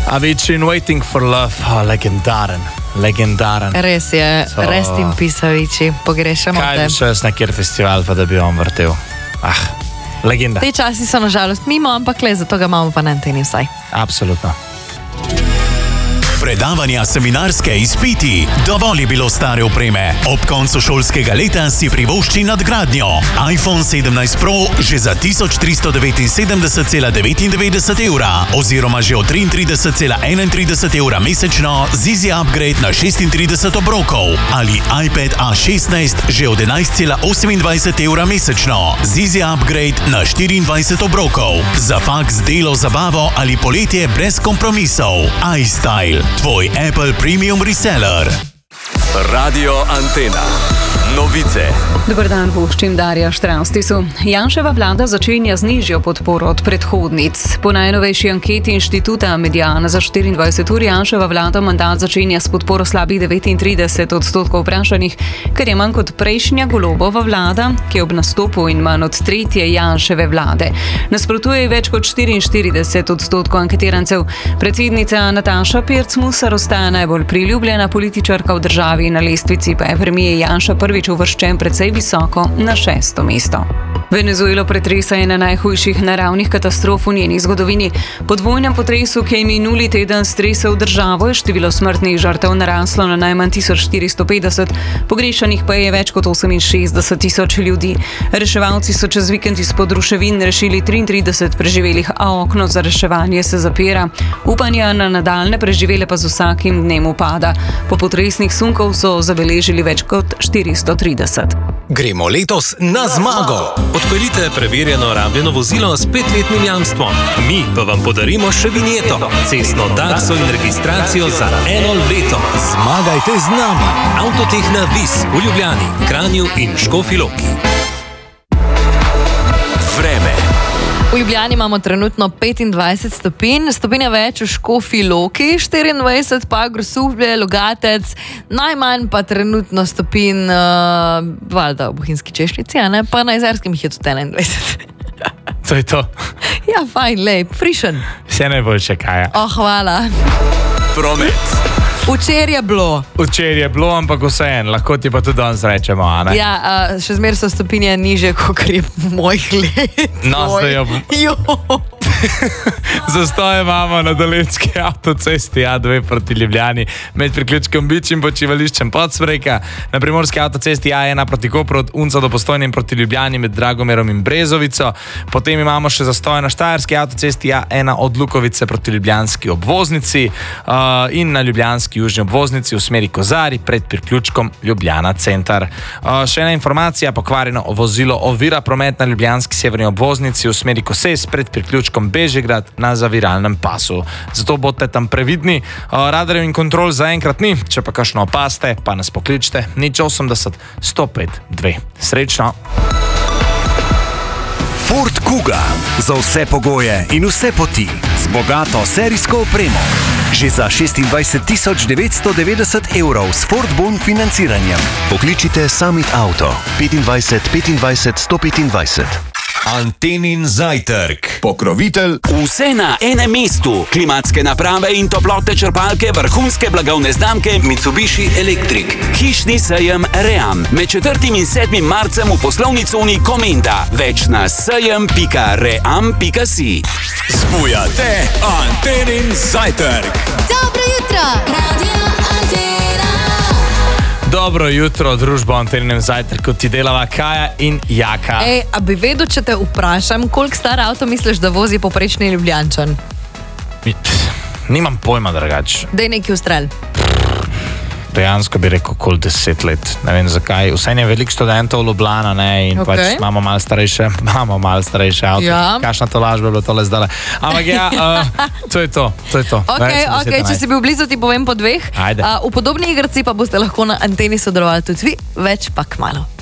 Avicii in Waiting for Love, legendaren. Res je, rest in peace, Avicii, pogrešamo te. Kaj bi še jaz na kjer festival, pa da bi on vrtel? Legenda. Te časi so nažalost mimo, ampak zato ga imamo pa na anteni vsaj. Absolutno. Predavanja, seminarske, izpiti, dovolj je bilo stare opreme. Ob koncu šolskega leta si privošči nadgradnjo. iPhone 17 Pro že za 1379,99 evra oziroma že od 33,31 evra mesečno z Easy Upgrade na 36 obrokov ali iPad A16 že od 11,28 evra mesečno z Easy Upgrade na 24 obrokov. Za faks, delo, zabavo ali poletje brez kompromisov. iStyle. Tvoj Apple Premium Reseller. Radio Antena. Novice. Dober dan, voščim Darja Štravstisu. Janševa vlada začenja z nižjo podporo od predhodnic. Po najnovejši anketi inštituta Mediana za 24 ur Janševa vlada mandat začenja s podporo slabih 39% vprašanih, kar je manj kot prejšnja Golobova vlada, ki je ob nastopu in manj od tretje Janševe vlade. Nasprotuje več kot 44% anketirancev. Predsednica Nataša Pirc Musar ostaja najbolj priljubljena političarka v državi, na lestvici pa je premier Janša prvič uvrščen precej visoko na 6. mesto. Venezuelo pretresa ena najhujših naravnih katastrof v njeni zgodovini. Po dvojnem potresu, ki je minuli teden stresel državo, je število smrtnih žrtev naraslo na najmanj 1450, pogrešanih pa je več kot 68,000 ljudi. Reševalci so čez vikend izpod ruševin rešili 33 preživelih, a okno za reševanje se zapira. Upanja na nadaljne preživele pa z vsakim dnem upada. Po potresnih sunkov so zabeležili več kot 430. Gremo letos na zmago. Odpeljite preverjeno rabljeno vozilo s 5-letnim jamstvom. Mi pa vam podarimo še vinjeto, cestno takso in registracijo za 1 leto. Zmagajte z nami. Avtotehna Vis v Ljubljani, Kranju in Škofji Loki. Vreme. V Ljubljani imamo trenutno 25 stopinj, stopinja več v Škofji Loki, 24 pa Grosuplje, Logatec, najmanj pa trenutno stopinj valjda v Bohinjski Češljici, pa na Jezerskem jih je tudi 21. To je to. Ja, fajn, lep, frišen. Vse najboljše, Kaja. Hvala. Promet. Včeraj je bilo, ampak vseeno, lahko ti pa tudi danes rečemo, ne? Ja, še zmeraj so stopinje niže, kot je mojih let. No, zdaj jo. Zastoj imamo na Dolenjski avtocesti A2 proti Ljubljani med priključkom Bič in počivališčem Podsmreka, na Primorski avtocesti A1 proti Kopru od Unca do Postojne in proti Ljubljani med Dragomerom in Brezovico. Potem imamo še zastoj na Štajerski avtocesti A1 od Lukovice proti Ljubljanski obvoznici in na Ljubljanski južni obvoznici v smeri Kozari pred priključkom Ljubljana center. Še ena informacija, pokvarjeno vozilo ovira promet na Ljubljanski severni obvoznici v smeri Koses pred priključkom Bežigrad na zaviralnem pasu. Zato bodite tam previdni. Radarjev in kontrol zaenkrat ni, če pa kakšno opaste, pa nas pokličite 080 105 2. Srečno! Ford Kuga. Za vse pogoje in vse poti. Z bogato serijsko opremo. Že za 26.990 evrov s Ford Bon financiranjem. Pokličite Summit Auto 25 25 125. Antenin zajtrk. Pokrovitelj. Vse na enem mestu. Klimatske naprave in toplotne črpalke vrhunske blagovne znamke Mitsubishi Electric. Hišni sejem Ream. Med 4. in 7. marcem v poslovni coni Komenda. Več na sejem.ream.si. Spujate Antenin zajtrk. Dobro jutro, Radio Antena. Dobro jutro, družbo Anteninem zajtrku ti delava Kaja in Jaka. A bi vedel, če te vprašam, koliko star avto misliš, da vozi povprečni Ljubljančan? Nimam pojma, drugače. Daj neki ustrel. Dejansko bi rekel okoli 10 let. Ne vem zakaj. Vsaj je veliko študentov Ljubljana, ne, in pač imamo malo starejše avto. Ja. Kakšna tolažba je bilo tole zdale. Ampak ja, to je to. Ok, če si bil blizu, ti povem po 2. Ajde. V podobni igrci pa boste lahko na anteni sodelovali tudi vi, več pa kmalu.